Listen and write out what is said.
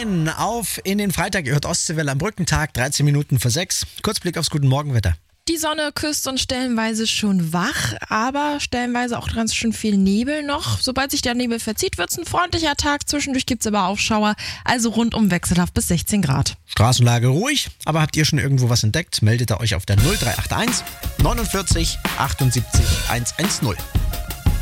rein in den Freitag. Ihr hört Ostseewelle am Brückentag, 13 Minuten vor 6. Kurzblick aufs guten Morgenwetter. Die Sonne küsst uns stellenweise schon wach, aber stellenweise auch ganz schön viel Nebel noch. Sobald sich der Nebel verzieht, wird es ein freundlicher Tag. Zwischendurch gibt es aber Aufschauer, also rundum wechselhaft bis 16 Grad. Straßenlage ruhig, aber habt ihr schon irgendwo was entdeckt? Meldet ihr euch auf der 0381 49 78 110.